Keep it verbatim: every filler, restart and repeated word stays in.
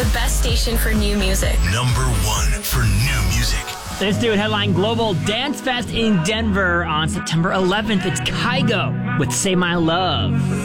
the best station for new music. Number one for new music. This dude headline Global Dance Fest in Denver on September eleventh. It's Kygo with Say My Love.